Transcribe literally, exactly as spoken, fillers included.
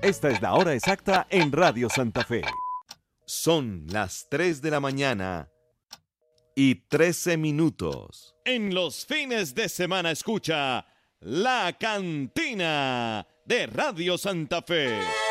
Esta es la hora exacta en Radio Santa Fe. Son las tres de la mañana y trece minutos. En los fines de semana escucha La Cantina de Radio Santa Fe.